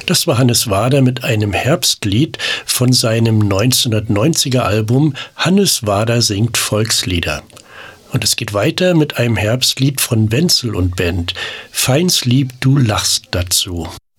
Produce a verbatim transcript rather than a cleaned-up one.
Das war Hannes Wader mit einem Herbstlied von seinem neunzehnhundertneunziger Album Hannes Wader singt Volkslieder. Und es geht weiter mit einem Herbstlied von Wenzel und Band. Feins Lieb, du lachst dazu.